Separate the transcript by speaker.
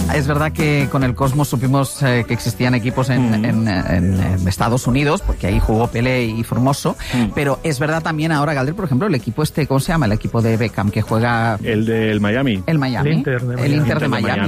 Speaker 1: Es verdad que con el Cosmos supimos que existían equipos en Estados Unidos, porque ahí jugó Pelé y Formoso, pero es verdad también ahora, Galder, por ejemplo, el equipo ¿cómo se llama? El equipo de Beckham que juega...
Speaker 2: El del Miami.
Speaker 1: El Miami.
Speaker 3: El Inter de Miami.
Speaker 1: El Inter de Miami.